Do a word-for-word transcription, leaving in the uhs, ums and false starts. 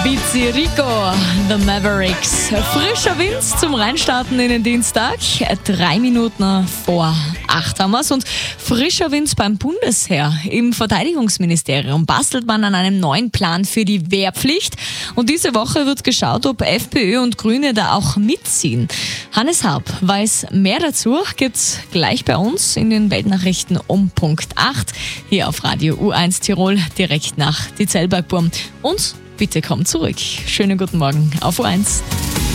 Bizzi Rico, The Mavericks. Frischer Wind zum Reinstarten in den Dienstag. Drei Minuten vor acht haben wir's. Und frischer Wind beim Bundesheer. Im Verteidigungsministerium bastelt man an einem neuen Plan für die Wehrpflicht. Und diese Woche wird geschaut, ob FPÖ und Grüne da auch mitziehen. Hannes Harp weiß mehr dazu. Gibt's gleich bei uns in den Weltnachrichten um Punkt acht. Hier auf Radio U eins Tirol, direkt nach die Zellbergburm. Und bitte komm zurück. Schönen guten Morgen auf U eins.